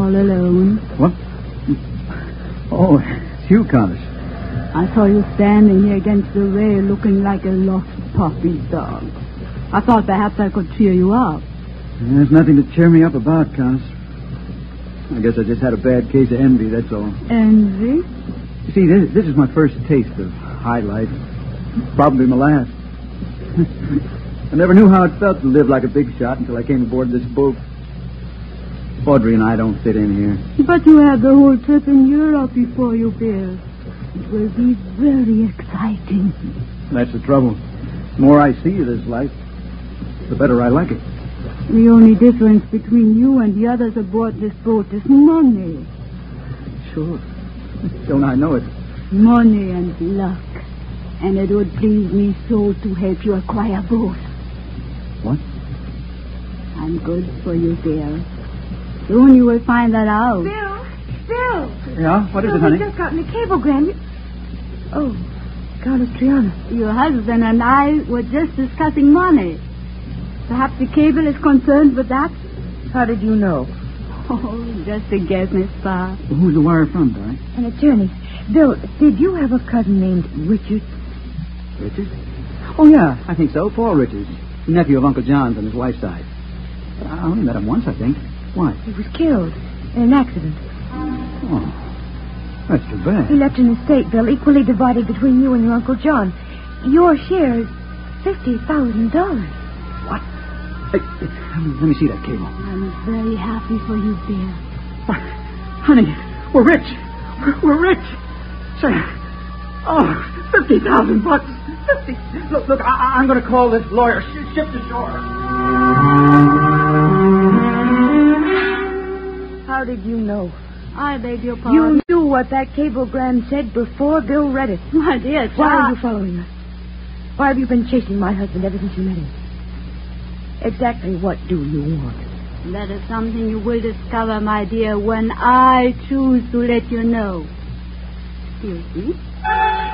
all alone. What? Oh, it's you, Countess. I saw you standing here against the rail looking like a lost puppy dog. I thought perhaps I could cheer you up. There's nothing to cheer me up about, Countess. I guess I just had a bad case of envy, that's all. Envy? You see, this is my first taste of high life. Probably my last. I never knew how it felt to live like a big shot until I came aboard this boat. Audrey and I don't fit in here. But you have the whole trip in Europe before you, Bill. It will be very exciting. That's the trouble. The more I see of this life, the better I like it. The only difference between you and the others aboard this boat is money. Sure. Don't I know it? Money and luck. And it would please me so to help you acquire both. What? I'm good for you, Bill. Soon you will find that out. Bill! Yeah? What is it, honey? We just gotten a cablegram. Oh, Countess Triana. Your husband and I were just discussing money. Perhaps the cable is concerned with that? How did you know? Oh, just a guess, Miss Barr. Well, who's the wire from, Di? An attorney. Bill, did you have a cousin named Richard? Richard? Oh, yeah, I think so. Paul Richards. Nephew of Uncle John's on his wife's side. But I only met him once, I think. Why? He was killed in an accident. Oh, that's too bad. He left an estate, Bill, equally divided between you and your Uncle John. Your share is $50,000. What? Hey, let me see that cable. I'm very happy for you, Bill. Honey, we're rich. We're rich. Say, oh, $50,000. 50. Look, I'm going to call this lawyer. Ship to shore. How did you know? I beg your pardon. You knew what that cablegram said before Bill read it. My dear child. Why are you following us? Why have you been chasing my husband ever since you met him? Exactly what do you want? That is something you will discover, my dear, when I choose to let you know. Excuse me.